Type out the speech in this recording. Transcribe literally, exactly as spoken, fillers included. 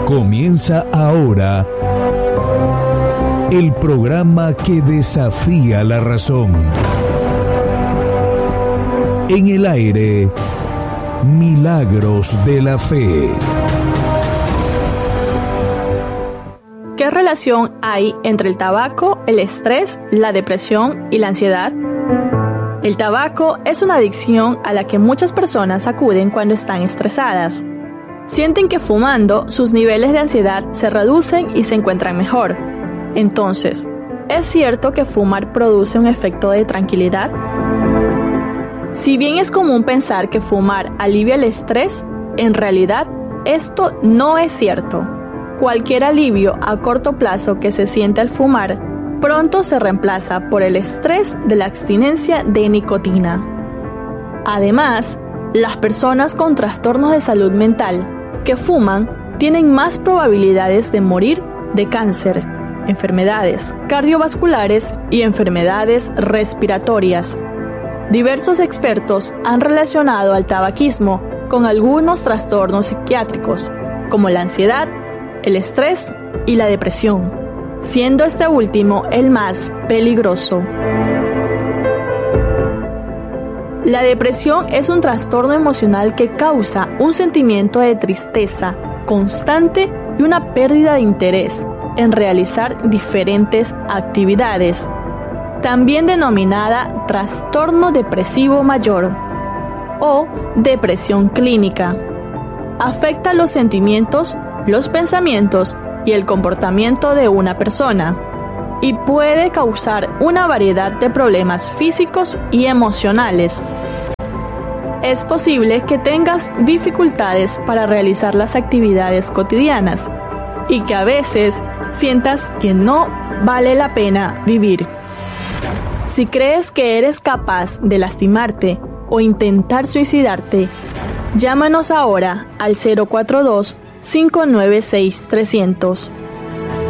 Comienza ahora el programa que desafía la razón. En el aire, Milagros de la Fe. ¿Qué relación hay entre el tabaco, el estrés, la depresión y la ansiedad? El tabaco es una adicción a la que muchas personas acuden cuando están estresadas. Sienten que fumando sus niveles de ansiedad se reducen y se encuentran mejor. Entonces, ¿es cierto que fumar produce un efecto de tranquilidad? Si bien es común pensar que fumar alivia el estrés, en realidad esto no es cierto. Cualquier alivio a corto plazo que se siente al fumar pronto se reemplaza por el estrés de la abstinencia de nicotina. Además, las personas con trastornos de salud mental que fuman tienen más probabilidades de morir de cáncer, enfermedades cardiovasculares y enfermedades respiratorias. Diversos expertos han relacionado al tabaquismo con algunos trastornos psiquiátricos, como la ansiedad, el estrés y la depresión, siendo este último el más peligroso. La depresión es un trastorno emocional que causa un sentimiento de tristeza constante y una pérdida de interés en realizar diferentes actividades, también denominada trastorno depresivo mayor o depresión clínica. Afecta los sentimientos, los pensamientos y el comportamiento de una persona y puede causar una variedad de problemas físicos y emocionales. Es posible que tengas dificultades para realizar las actividades cotidianas y que a veces sientas que no vale la pena vivir. Si crees que eres capaz de lastimarte o intentar suicidarte, llámanos ahora al cero cuatro dos, cinco nueve seis, trescientos.